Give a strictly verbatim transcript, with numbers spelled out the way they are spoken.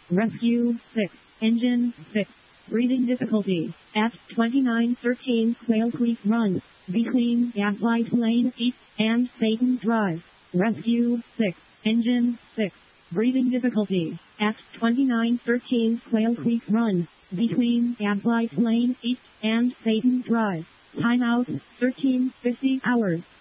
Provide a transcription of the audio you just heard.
Rescue six. Engine six. Breathing difficulty. At twenty-nine thirteen Quail Creek Run. Between Gaslight Lane eight and Satan Drive. Rescue six. Engine six. Breathing difficulty. At twenty-nine thirteen Quail Creek Run. Between Gaslight Lane eight and Satan Drive. Timeout thirteen fifty hours.